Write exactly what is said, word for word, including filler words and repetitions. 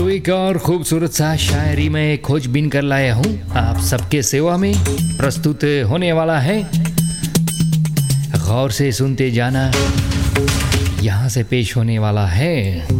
तो एक और खूबसूरत सा शायरी में खोजबीन कर लाया हूँ आप सबके सेवा में प्रस्तुत होने वाला है। गौर से सुनते जाना, यहाँ से पेश होने वाला है।